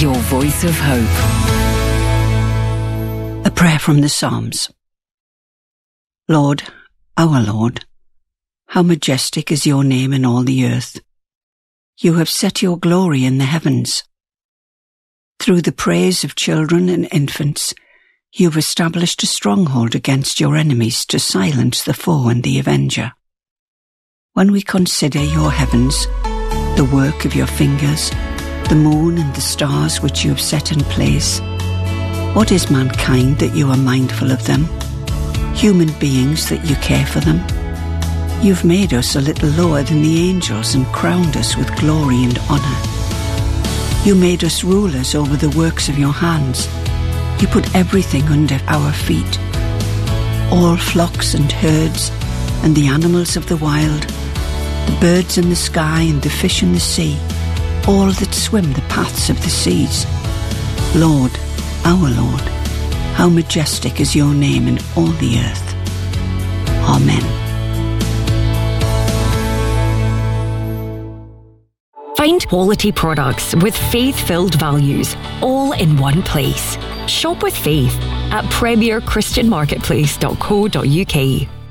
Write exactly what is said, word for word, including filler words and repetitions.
your voice of hope. A prayer from the Psalms. Lord, our Lord, how majestic is your name in all the earth. You have set your glory in the heavens. Through the praise of children and infants, you have established a stronghold against your enemies to silence the foe and the avenger. When we consider your heavens, the work of your fingers, the moon and the stars which you have set in place, what is mankind that you are mindful of them? Human beings that you care for them? You've made us a little lower than the angels and crowned us with glory and honour. You made us rulers over the works of your hands. You put everything under our feet. All flocks and herds, and the animals of the wild, the birds in the sky and the fish in the sea, all that swim the paths of the seas. Lord, our Lord, how majestic is your name in all the earth. Amen. Find quality products with faith-filled values, all in one place. Shop with faith at premier christian marketplace dot co dot uk.